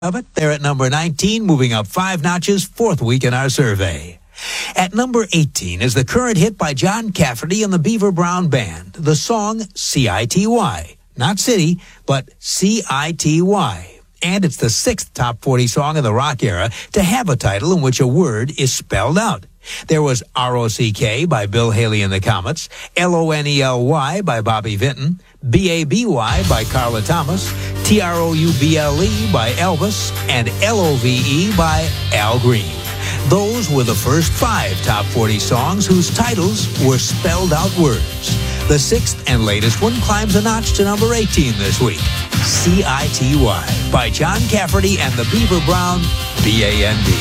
of it. They're at number 19, moving up 5 notches, 4th week in our survey. At number 18 is the current hit by John Cafferty and the Beaver Brown Band, the song C-I-T-Y. Not city, but C-I-T-Y. And it's the 6th top 40 song in the rock era to have a title in which a word is spelled out. There was R-O-C-K by Bill Haley and the Comets, L-O-N-E-L-Y by Bobby Vinton, B-A-B-Y by Carla Thomas, T-R-O-U-B-L-E by Elvis, and L-O-V-E by Al Green. Those were the first 5 top 40 songs whose titles were spelled out words. The 6th and latest one climbs a notch to number 18 this week. C-I-T-Y by John Cafferty and the Beaver Brown B-A-N-D.